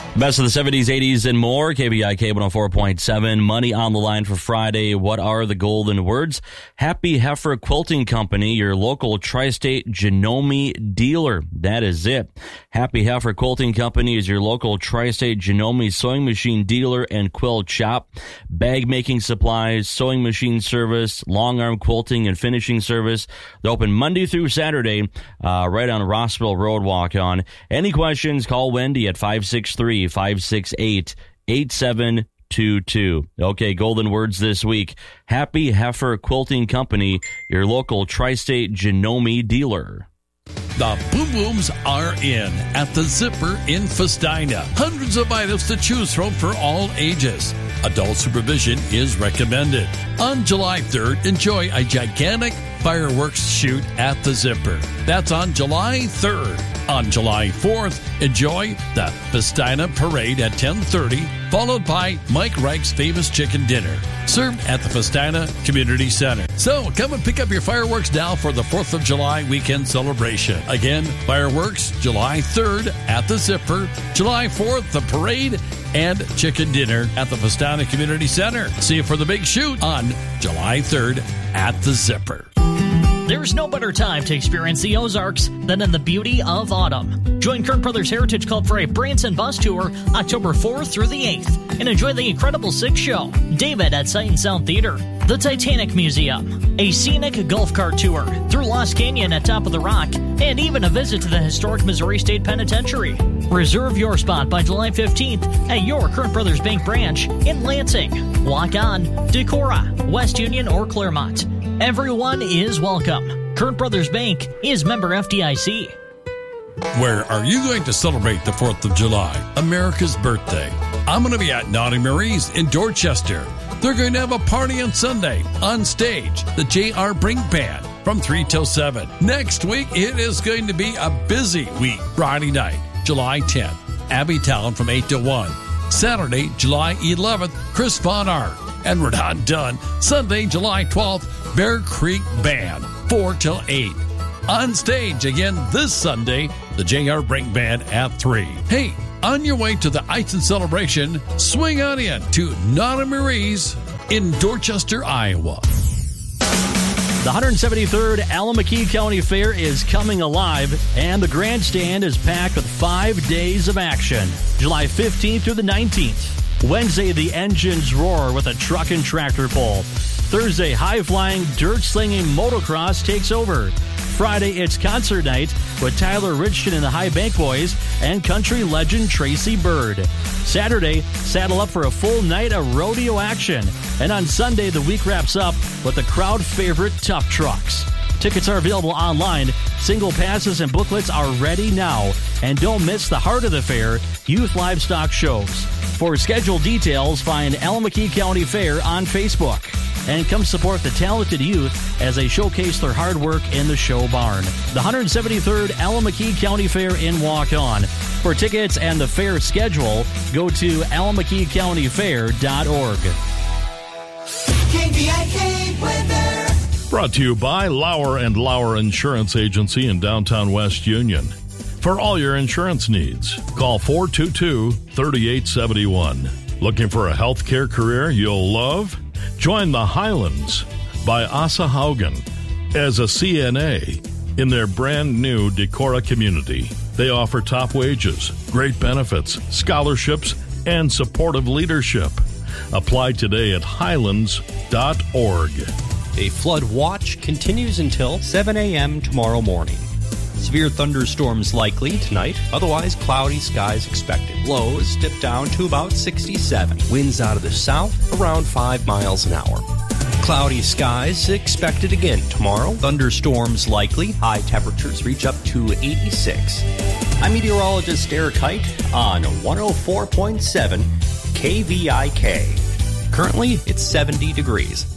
Best of the 70s, 80s, and more. KBIK 104.7. Money on the line for Friday. What are the golden words? Happy Heifer Quilting Company, your local tri-state Janome dealer. That is it. Happy Heifer Quilting Company is your local tri-state Janome sewing machine dealer and quilt shop. Bag making supplies, sewing machine service, long arm quilting and finishing service. They're open Monday through Saturday, right on Rossville Road. Walk on. Any questions? Call Wendy at 563-568-8722. Okay, golden words this week. Happy Heifer Quilting Company, your local tri-state Janome dealer. The Boom Booms are in at the Zipper in Festina. Hundreds of items to choose from for all ages. Adult supervision is recommended. On July 3rd, enjoy a gigantic fireworks shoot at the Zipper. That's on July 3rd. On July 4th, enjoy the Festina Parade at 10:30, followed by Mike Reich's famous chicken dinner, served at the Festina Community Center. So come and pick up your fireworks now for the 4th of July weekend celebration. Again, fireworks July 3rd at the Zipper, July 4th, the parade, and chicken dinner at the Festina Community Center. See you for the big shoot on July 3rd at the Zipper. There's no better time to experience the Ozarks than in the beauty of autumn. Join Kern Brothers Heritage Club for a Branson bus tour October 4th through the 8th and enjoy the incredible Six Show, David at Sight and Sound Theater, the Titanic Museum, a scenic golf cart tour through Lost Canyon at Top of the Rock, and even a visit to the historic Missouri State Penitentiary. Reserve your spot by July 15th at your Kern Brothers Bank branch in Lansing. Walk on, Decorah, West Union, or Claremont. Everyone is welcome. Kern Brothers Bank is member FDIC. Where are you going to celebrate the 4th of July, America's birthday? I'm going to be at Naughty Marie's in Dorchester. They're going to have a party on Sunday. On stage, the J.R. Brink Band from 3 till 7. Next week, it is going to be a busy week. Friday night, July 10th, Abbey Town from 8 to 1. Saturday, July 11th, Chris Von Art. And we're not done. Sunday, July 12th, Bear Creek Band, 4 till 8. On stage again this Sunday, the J.R. Brink Band at 3. Hey, on your way to the Itzen celebration, swing on in to Naughty Marie's in Dorchester, Iowa. The 173rd Allamakee County Fair is coming alive, and the grandstand is packed with 5 days of action. July 15th through the 19th. Wednesday, the engines roar with a truck and tractor pull. Thursday, high-flying, dirt-slinging motocross takes over. Friday, it's concert night with Tyler Richton and the High Bank Boys and country legend Tracy Bird. Saturday, saddle up for a full night of rodeo action. And on Sunday, the week wraps up with the crowd favorite Tough Trucks. Tickets are available online. Single passes and booklets are ready now. And don't miss the heart of the fair, youth livestock shows. For scheduled details, find Allamakee County Fair on Facebook. And come support the talented youth as they showcase their hard work in the show barn. The 173rd Allamakee County Fair in Walk-On. For tickets and the fair schedule, go to AllamakeeCountyFair.org. KBIK weather. Brought to you by Lauer & Lauer Insurance Agency in downtown West Union. For all your insurance needs, call 422-3871. Looking for a healthcare career you'll love? Join the Highlands by Asa Haugen as a CNA in their brand new Decorah community. They offer top wages, great benefits, scholarships, and supportive leadership. Apply today at highlands.org. A flood watch continues until 7 a.m. tomorrow morning. Severe thunderstorms likely tonight, otherwise cloudy skies expected. Lows dip down to about 67. Winds out of the south around 5 miles an hour. Cloudy skies expected again tomorrow. Thunderstorms likely. High temperatures reach up to 86. I'm meteorologist Eric Height on 104.7 KVIK. Currently, it's 70 degrees.